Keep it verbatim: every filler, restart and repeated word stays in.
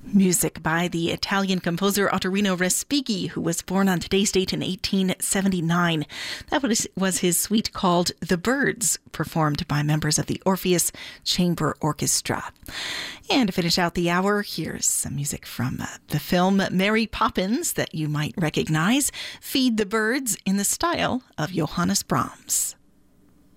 Music by the Italian composer Ottorino Respighi, who was born on today's date in eighteen seventy-nine. That was, was his suite called The Birds, performed by members of the Orpheus Chamber Orchestra. And to finish out the hour, here's some music from uh, the film Mary Poppins that you might recognize. Feed the Birds in the style of Johannes Brahms.